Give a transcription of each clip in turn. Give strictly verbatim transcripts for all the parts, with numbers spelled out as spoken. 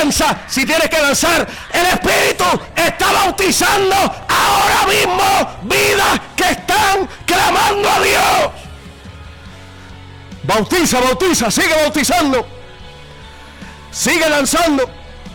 danza si tienes que danzar. El Espíritu está bautizando ahora mismo vidas que están clamando a Dios. Bautiza, bautiza, sigue bautizando. Sigue lanzando.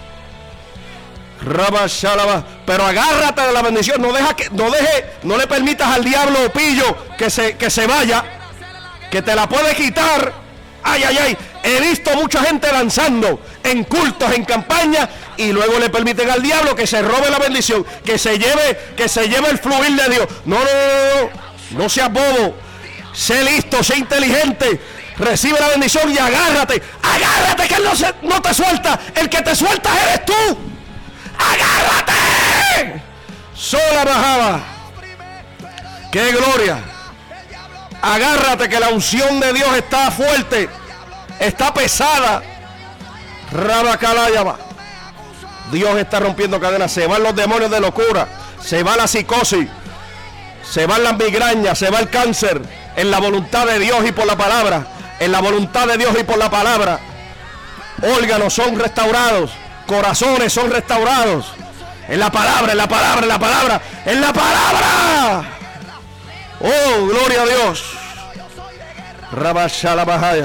Pero agárrate de la bendición. No deja que, no deje, no le permitas al diablo o pillo que se, que se vaya, que te la puede quitar. Ay, ay, ay. He visto mucha gente lanzando en cultos, en campañas, y luego le permiten al diablo que se robe la bendición, que se lleve, que se lleve el fluir de Dios. No, no, no, no, no seas bobo. Sé listo, sé inteligente. Recibe la bendición y agárrate. Agárrate que él no, se, no te suelta. El que te suelta eres tú. ¡Agárrate! Sola bajaba. ¡Qué gloria! Agárrate que la unción de Dios está fuerte. Está pesada. Rabacalayaba. Dios está rompiendo cadenas. Se van los demonios de locura. Se va la psicosis. Se van las migrañas. Se va el cáncer. En la voluntad de Dios y por la palabra. En la voluntad de Dios y por la palabra. Órganos son restaurados. Corazones son restaurados. En la palabra, en la palabra, en la palabra, en la palabra. Oh, gloria a Dios. Rabashalabahaya.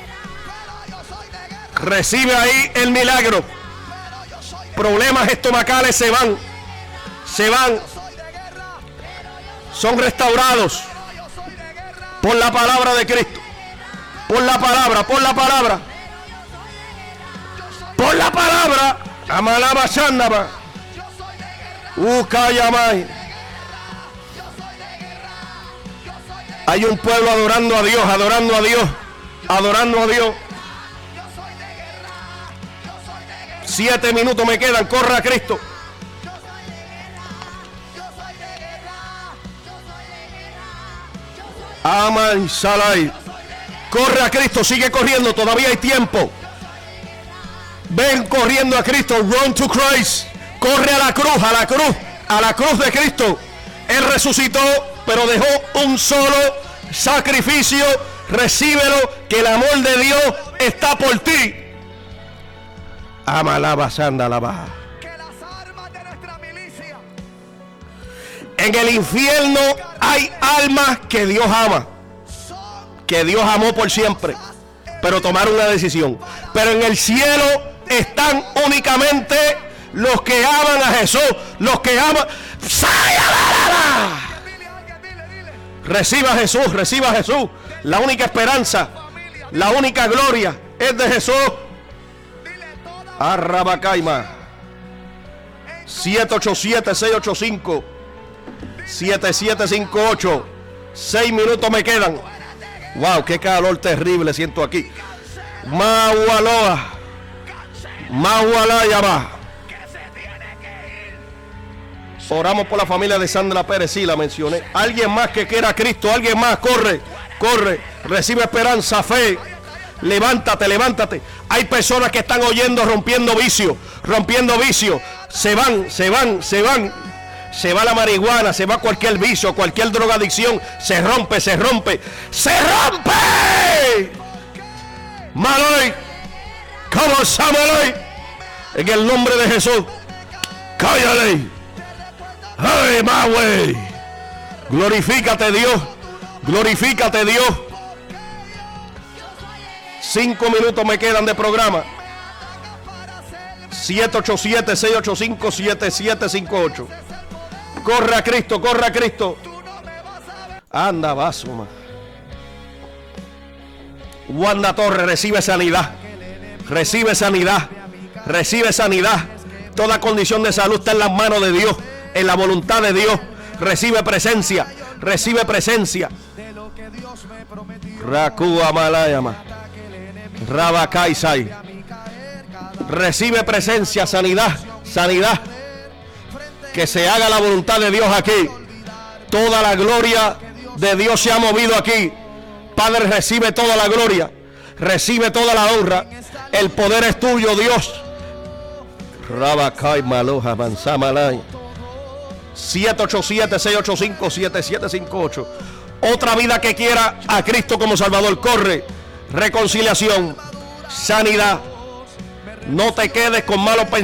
Recibe ahí el milagro. Problemas estomacales se van. Se van. Son restaurados. Por la palabra de Cristo. Por la palabra, por la palabra. Por la palabra. Amalaba Shandaba. Ukayamai. Hay un pueblo adorando a Dios, adorando a Dios, adorando a Dios. Siete minutos me quedan. Corre a Cristo. Amai Salai. Corre a Cristo, sigue corriendo, todavía hay tiempo. Ven corriendo a Cristo, run to Christ. Corre a la cruz, a la cruz, a la cruz de Cristo. Él resucitó, pero dejó un solo sacrificio. Recíbelo, que el amor de Dios está por ti. Amalaba sanda la baja. En el infierno hay almas que Dios ama, que Dios amó por siempre, pero tomaron una decisión. Pero en el cielo están únicamente los que aman a Jesús, los que aman. Reciba a Jesús, reciba a Jesús. La única esperanza, la única gloria es de Jesús. Arrabacaima. siete ocho siete, seis ocho cinco, siete siete cinco ocho. Seis minutos me quedan. Wow, qué calor terrible siento aquí. Mahualoa. Mahualayaba. Oramos por la familia de Sandra Pérez, sí, la mencioné. Alguien más que quiera a Cristo, alguien más, corre, corre, recibe esperanza, fe. Levántate, levántate. Hay personas que están oyendo, rompiendo vicio, rompiendo vicio. Se van, se van, se van. Se va la marihuana, se va cualquier vicio, cualquier drogadicción. Se rompe, se rompe, se rompe. Maloy, como Samuel, en el nombre de Jesús. Cállale. Hey, Maui. Glorifícate, Dios. Glorifícate, Dios. Cinco minutos me quedan de programa. siete ocho siete, seis ocho cinco, siete siete cinco ocho. Corre a Cristo, corre a Cristo. Anda, Basuma. Wanda Torres, recibe sanidad. Recibe sanidad. Recibe sanidad. Toda condición de salud está en las manos de Dios, en la voluntad de Dios. Recibe presencia. Recibe presencia. Rakua Malayama. Rabakaisai. Recibe presencia, sanidad, sanidad. Que se haga la voluntad de Dios aquí. Toda la gloria de Dios se ha movido aquí. Padre, recibe toda la gloria. Recibe toda la honra. El poder es tuyo, Dios. Rabakai Maloja Mansamalay. siete ocho siete, seis ocho cinco, siete siete cinco ocho. Otra vida que quiera a Cristo como Salvador, corre. Reconciliación, sanidad, No te quedes con malos pensamientos.